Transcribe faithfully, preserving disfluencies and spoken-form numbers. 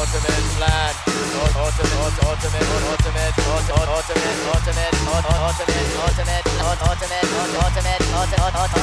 ultimate plan, ultimate, ultimate, ultimate, ultimate, ultimate, ultimate, ultimate, ultimate, ultimate, ultimate, ultimate, ultimate, ultimate.